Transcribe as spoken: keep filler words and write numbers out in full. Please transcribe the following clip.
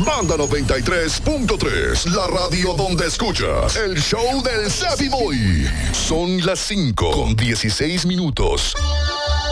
Banda noventa y tres punto tres, la radio donde escuchas el show del Savvy Boy. Son las cinco con dieciséis minutos.